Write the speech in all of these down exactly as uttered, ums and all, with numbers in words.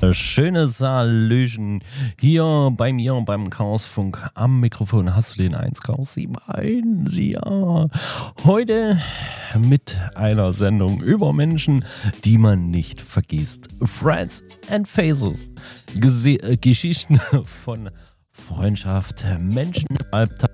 Schönes Hallöchen hier bei mir beim Chaosfunk am Mikrofon. Hast du den eins Chaos sieben eins? Ja. Heute mit einer Sendung über Menschen, die man nicht vergisst. Friends and Faces. Gese- äh, Geschichten von Freundschaft, Menschen, Albtag.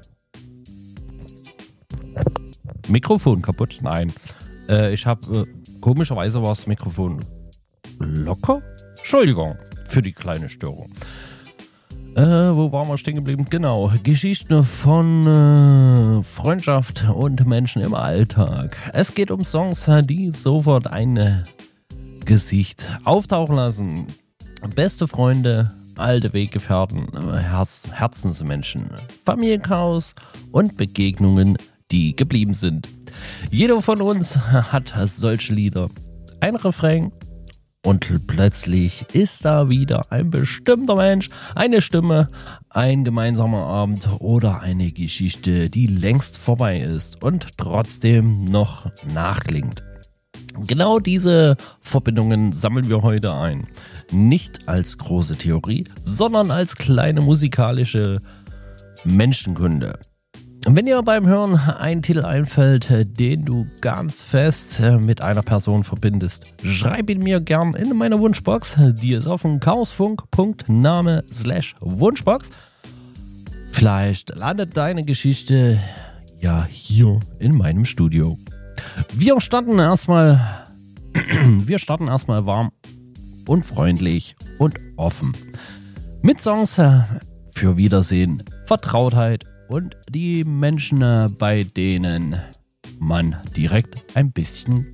Mikrofon kaputt? Nein. Äh, ich habe äh, komischerweise war das Mikrofon locker. Entschuldigung für die kleine Störung. Äh, wo waren wir stehen geblieben? Genau, Geschichten von äh, Freundschaft und Menschen im Alltag. Es geht um Songs, die sofort ein Gesicht auftauchen lassen. Beste Freunde, alte Weggefährten, Herz, Herzensmenschen, Familienchaos und Begegnungen, die geblieben sind. Jeder von uns hat solche Lieder. Ein Refrain. Und plötzlich ist da wieder ein bestimmter Mensch, eine Stimme, ein gemeinsamer Abend oder eine Geschichte, die längst vorbei ist und trotzdem noch nachklingt. Genau diese Verbindungen sammeln wir heute ein. Nicht als große Theorie, sondern als kleine musikalische Menschenkunde. Wenn dir beim Hören ein Titel einfällt, den du ganz fest mit einer Person verbindest, schreib ihn mir gern in meine Wunschbox. Die ist auf dem chaosfunk.name slash Wunschbox. Vielleicht landet deine Geschichte ja hier in meinem Studio. Wir starten erstmal, wir starten erstmal warm und freundlich und offen. Mit Songs für Wiedersehen, Vertrautheit und die Menschen, bei denen man direkt ein bisschen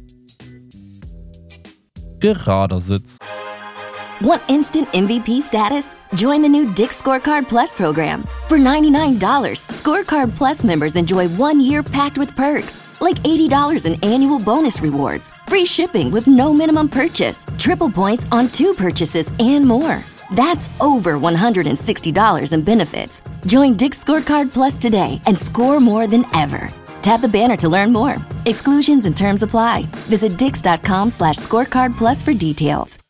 gerader sitzt. Want instant M V P status? Join the new Dick's Scorecard Plus program. For ninety-nine dollars, Scorecard Plus members enjoy one year packed with perks, like eighty dollars in annual bonus rewards, free shipping with no minimum purchase, triple points on two purchases, and more. That's over one hundred sixty dollars in benefits. Join Dick's Scorecard Plus today and score more than ever. Tap the banner to learn more. Exclusions and terms apply. Visit dix.com slash scorecard plus for details.